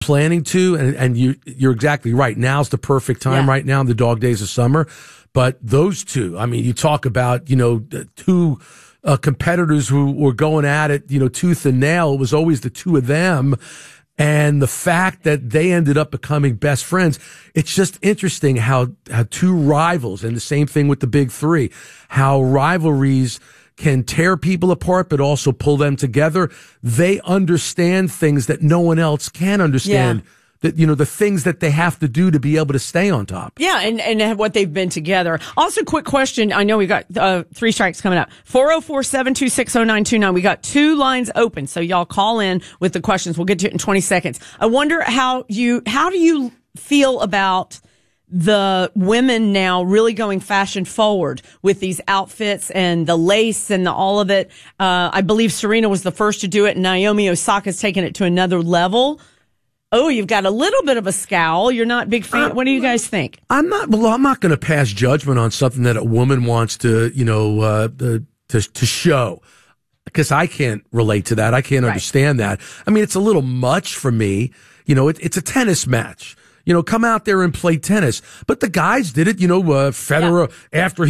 planning to, and you're exactly right. Now's the perfect time right now in the dog days of summer. But those two, I mean, you talk about, two competitors who were going at it, tooth and nail. It was always the two of them. And the fact that they ended up becoming best friends, it's just interesting how two rivals, and the same thing with the big three, how rivalries can tear people apart, but also pull them together. They understand things that no one else can understand. Yeah. That, the things that they have to do to be able to stay on top. Yeah, and what they've been together. Also, quick question. I know we got 3 strikes coming up. 404-726-0929. We got 2 lines open, so y'all call in with the questions. We'll get to it in 20 seconds. I wonder how do you feel about the women now really going fashion forward with these outfits and the lace and all of it. I believe Serena was the first to do it, and Naomi Osaka's taken it to another level. Oh, you've got a little bit of a scowl. You're not a big fan. What do you guys think? I'm not going to pass judgment on something that a woman wants to, to show, because I can't relate to that. I can't understand that. I mean, it's a little much for me. It's a tennis match. Come out there and play tennis. But the guys did it. Federer, after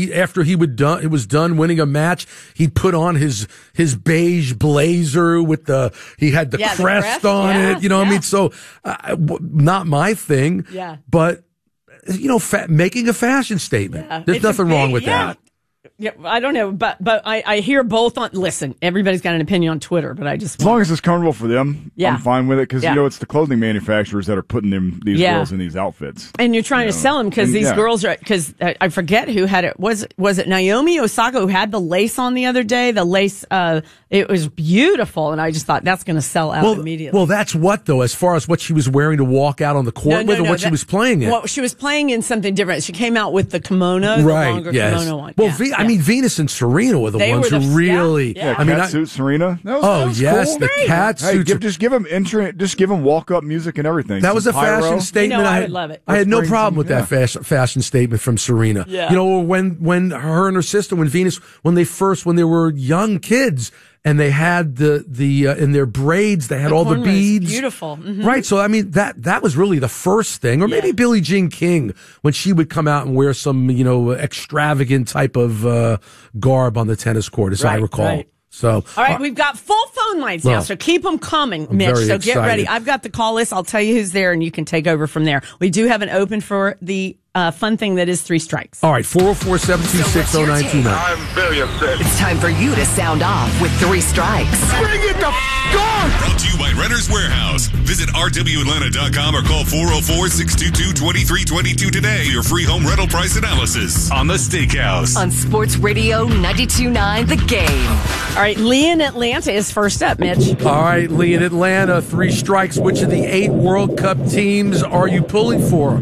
it was done winning a match, he'd put on his beige blazer with he had the crest on it. I mean? So, not my thing. Yeah. But, making a fashion statement. Yeah. There's nothing wrong with that. Yeah, I don't know, but I hear both on. Listen, everybody's got an opinion on Twitter, but as long as it's comfortable for them, I'm fine with it, because it's the clothing manufacturers that are putting these girls in these outfits. And you're trying to sell them because these girls are. Because I forget who had it. Was it Naomi Osaka who had the lace on the other day? The lace, it was beautiful, and I just thought that's going to sell out immediately. Well, that's what though, as far as what she was wearing to walk out on the court with, or what she was playing in. Well, she was playing in something different. She came out with the kimono, the longer kimono one. Well, I mean, Venus and Serena were the ones who really. Yeah. I mean, catsuit Serena. That was yes, cool. the catsuit. Just give them walk-up music and everything. That was a fashion statement. I would love it. I had no problem with that fashion statement from Serena. Yeah. When her and her sister, when they were young kids, and they had the in their braids, they had all the beads. Beautiful. Mm-hmm. Right. So, I mean, that was really the first thing. Or maybe Billie Jean King, when she would come out and wear some, extravagant type of garb on the tennis court, as I recall. Right. So, all right, we've got full phone lines now, so keep them coming, Mitch. So get ready. I've got the call list. I'll tell you who's there, and you can take over from there. We do have an open for the fun thing that is 3 strikes. All right, 404-726-0929. I'm very upset. It's time for you to sound off with 3 strikes. Bring it the on! Brought to you by Renter's Warehouse. Visit rwatlanta.com or call 404-622-2322 today for your free home rental price analysis on The Steakhouse. On Sports Radio 92.9 The Game. All right, Lee in Atlanta is first up, Mitch. All right, Lee in Atlanta, 3 strikes. Which of the 8 World Cup teams are you pulling for?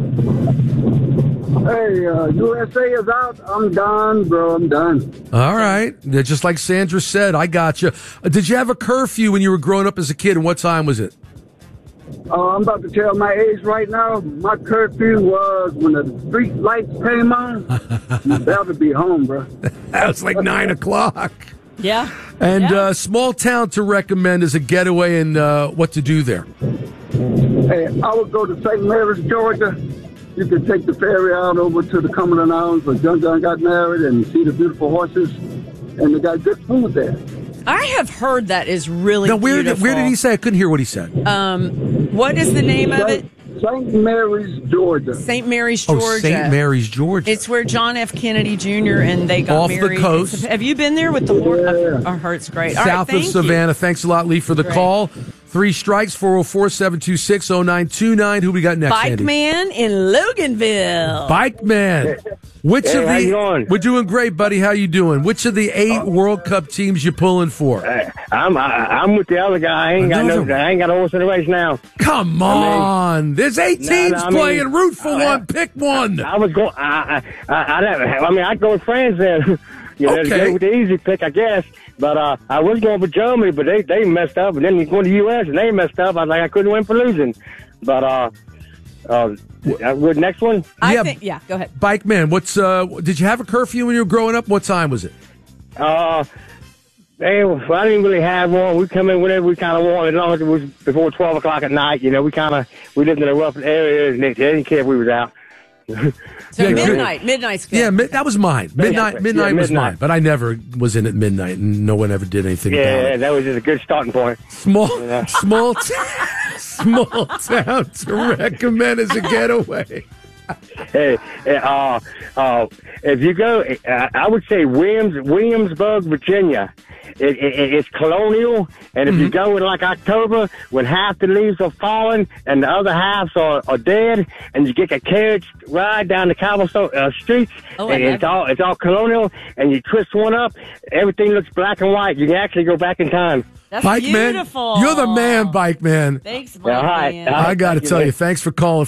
Hey, USA is out. I'm done, bro. I'm done. All right. Just like Sandra said, I got you. Did you have a curfew when you were growing up as a kid, and what time was it? I'm about to tell my age right now. My curfew was when the street lights came on. You better be home, bro. That was like 9 o'clock. Yeah. And small town to recommend as a getaway, and what to do there? Hey, I would go to St. Mary's, Georgia. You could take the ferry out over to the Cumberland Islands where John got married and see the beautiful horses. And they got good food there. I have heard that is really beautiful. Where did he say? I couldn't hear what he said. What is the name of it? St. Mary's, Georgia. St. Mary's, Georgia. Oh, St. Mary's, Georgia. It's where John F. Kennedy Jr. and they got married. Off the coast. Have you been there with the horse? Yeah. I heard it's great. South of Savannah. Thanks a lot, Lee, for the call. 3 strikes, 404-726-0929. Who we got next, Bike Andy? Man in Loganville. Bike Man. Which of the? How you doing? We're doing great, buddy. How you doing? Which of the 8 World Cup teams you pulling for? I'm with the other guy. I ain't got a horse in the race now. Come on. There's 8 teams playing. Root for one. Pick one. I was going. I go with France then. Okay. With the easy pick, I guess. But I was going for Germany, but they messed up. And then you go to the U.S. and they messed up. I was like, I couldn't win for losing. But next one? Go ahead. Bike Man, did you have a curfew when you were growing up? What time was it? Well, I didn't really have one. We come in whenever we kind of wanted, as long as it was before 12 o'clock at night. You know, we lived in a rough area, and they didn't care if we was out. So midnight's good. Yeah, that was mine. Midnight was mine, but I never was in at midnight, and no one ever did anything about it. Yeah, that was just a good starting point. Small town to recommend as a getaway. Hey, if you go, I would say Williamsburg, Virginia. It's colonial, and if you go in like October, when half the leaves are falling and the other halves are dead, and you get a carriage ride down the cobblestone streets, and it's all colonial, and you twist one up, everything looks black and white. You can actually go back in time. That's Bike beautiful. Man, you're the man, Bike Man. Thanks, Bike Man. I got to tell you, thanks for calling.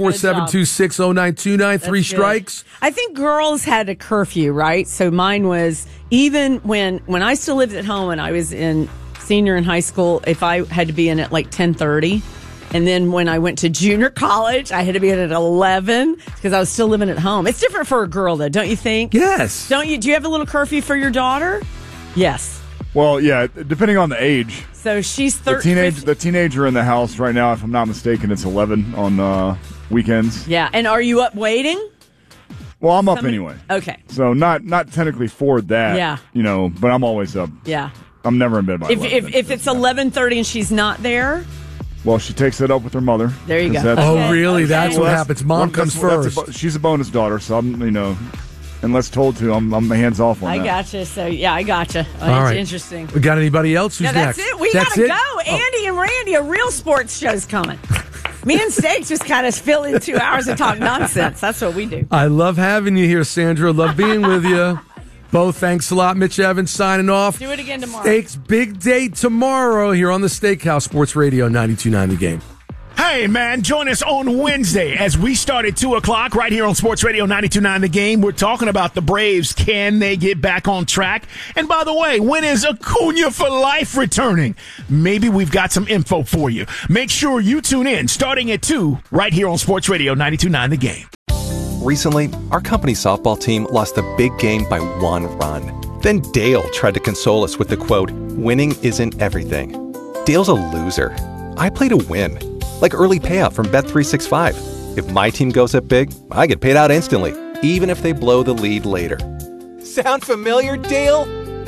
404-726-0929, 3 strikes. I think girls had a curfew, right? So mine was, even when I still lived at home and I was in senior in high school, if I had to be in at like 10:30. And then when I went to junior college, I had to be in at 11 because I was still living at home. It's different for a girl, though, don't you think? Yes. Don't you? Do you have a little curfew for your daughter? Yes. Well, yeah, depending on the age. So she's 13. The teenager in the house right now, if I'm not mistaken, it's 11 on weekends. Yeah, and are you up waiting? Well, I'm up anyway. Okay. So not technically for that. Yeah. You know, but I'm always up. Yeah. I'm never in bed by 11. If it's 11:30 and she's not there. Well, she takes it up with her mother. There you go. Oh, really? Okay. That's what happens. Mom comes first. She's a bonus daughter, so I'm, unless told to, I'm hands off on that. I gotcha. So, yeah, I gotcha. All right. Interesting. We got anybody else? Who's that's next? it. We got to go. Andy and Randy, a real sports show's coming. Me and Steaks just kind of fill in 2 hours and talk nonsense. That's what we do. I love having you here, Sandra. Love being with you. Both, thanks a lot. Mitch Evans signing off. Do it again tomorrow. Steaks big day tomorrow here on the Steakhouse Sports Radio 92.9 The Game. Hey, man, join us on Wednesday as we start at 2 o'clock right here on Sports Radio 92.9 The Game. We're talking about the Braves. Can they get back on track? And by the way, when is Acuna for life returning? Maybe we've got some info for you. Make sure you tune in starting at 2 right here on Sports Radio 92.9 The Game. Recently, our company softball team lost the big game by 1 run. Then Dale tried to console us with the quote, "Winning isn't everything." Dale's a loser. I play to win. Like early payout from Bet365. If my team goes up big, I get paid out instantly, even if they blow the lead later. Sound familiar, Dale?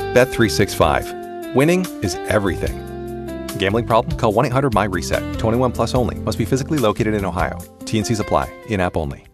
Bet365. Winning is everything. Gambling problem? Call 1-800-MY-RESET. 21 plus only. Must be physically located in Ohio. T&Cs apply. In-app only.